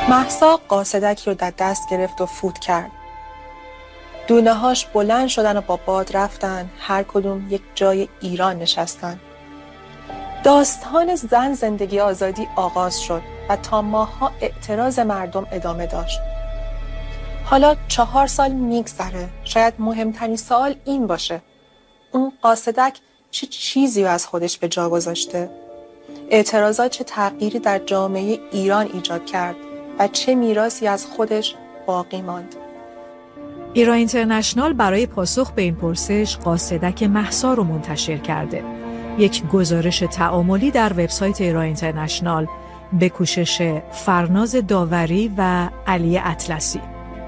مهسا قاصدکی رو در دست گرفت و فوت کرد. دونه‌هاش بلند شدن و با باد رفتن، هر کدوم یک جای ایران نشستن. داستان زن زندگی آزادی آغاز شد و تا ماه‌ها اعتراض مردم ادامه داشت. حالا 4 سال میگذره. شاید مهمترین سوال این باشه: اون قاصدک چه چیزی رو از خودش به جا گذاشته؟ اعتراضات چه تغییری در جامعه ایران ایجاد کرد و چه میراثی از خودش باقی ماند؟ ایران اینترنشنال برای پاسخ به این پرسش قاصدک مهسا رو منتشر کرده. یک گزارش تعاملی در وبسایت ایران اینترنشنال به کوشش فرناز داوری و علی اطلسی.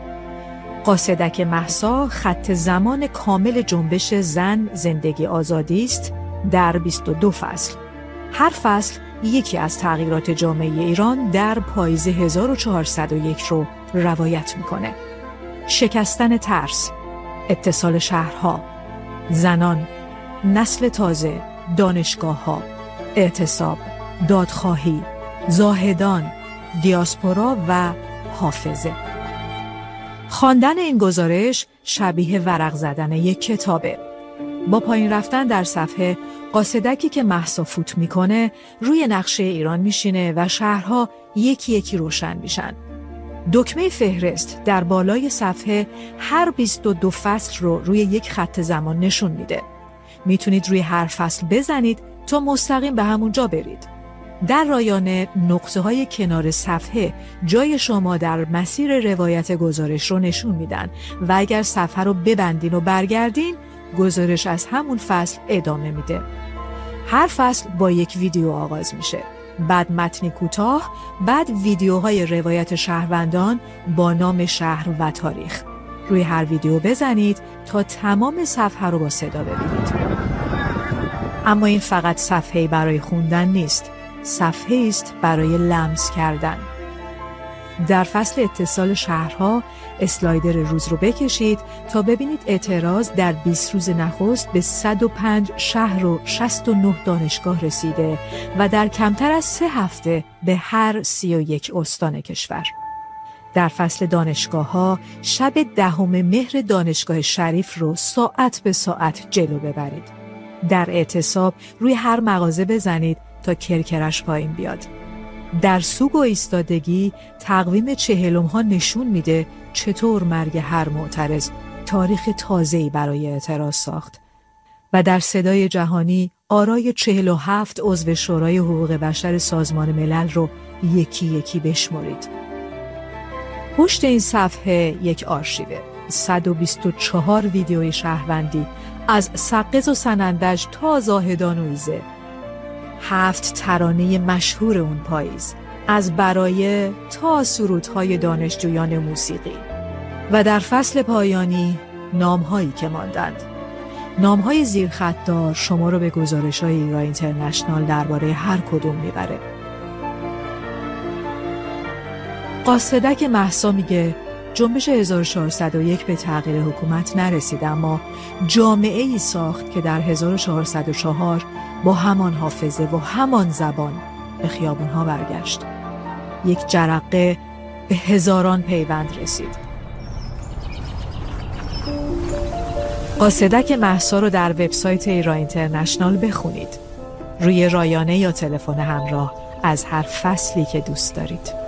قاصدک مهسا خط زمان کامل جنبش زن زندگی آزادی است در 22 فصل. هر فصل یکی از تغییرات جامعه ایران در پاییز 1401 رو روایت میکنه. شکستن ترس، اتصال شهرها، زنان، نسل تازه، دانشگاه‌ها، اعتصاب، دادخواهی، زاهدان، دیاسپورا و حافظه. خواندن این گزارش شبیه ورق زدن یک کتابه. با پایین رفتن در صفحه، قاصدکی که مهسا فوت میکنه روی نقشه ایران میشینه و شهرها یکی یکی روشن میشن. دکمه فهرست در بالای صفحه هر 22 فصل رو روی یک خط زمان نشون میده. میتونید روی هر فصل بزنید تا مستقیم به همونجا برید. در رایانه نقطه‌های کنار صفحه جای شما در مسیر روایت گزارش رو نشون میدن و اگر صفحه رو ببندین و برگردین، گزارش از همون فصل ادامه میده. هر فصل با یک ویدیو آغاز میشه، بعد متنی کوتاه، بعد ویدیوهای روایت شهروندان با نام شهر و تاریخ. روی هر ویدیو بزنید تا تمام صفحه رو با صدا ببینید. اما این فقط صفحه‌ای برای خوندن نیست، صفحه‌ای است برای لمس کردن. در فصل اتصال شهرها اسلایدر روز رو بکشید تا ببینید اعتراض در 20 روز نخست به 105 شهر و 69 دانشگاه رسیده و در کمتر از 3 هفته به هر 31 استان کشور. در فصل دانشگاه‌ها شب 10 مهر دانشگاه شریف رو ساعت به ساعت جلو ببرید. در اعتصاب روی هر مغازه بزنید تا کرکرش پایین بیاد. در سوگ و ایستادگی تقویم 40 نشون میده چطور مرگ هر معترض تاریخ تازه‌ای برای اعتراض ساخت. و در صدای جهانی آرای 47 عضو شورای حقوق بشر سازمان ملل رو یکی یکی بشمرید. پشت این صفحه یک آرشیوه، 124 ویدیوی شهروندی از سقز و سنندج تا زاهدان و ایزه، 7 ترانه مشهور اون پاییز، از برایه تا سرودهای دانشجویان موسیقی. و در فصل پایانی نامهایی که ماندند. نامهای زیرخطدار شما رو به گزارش‌های ایران اینترنشنال درباره هر کدوم میبره. قاصدک مهسا میگه جنبش 1401 به تغییر حکومت نرسید، اما جامعه ای ساخت که در 1404 با همان حافظه و همان زبان به خیابونها برگشت. یک جرقه به هزاران پیوند رسید. قاصدک مهسا رو در وبسایت ایران اینترنشنال بخونید. روی رایانه یا تلفن همراه از هر فصلی که دوست دارید.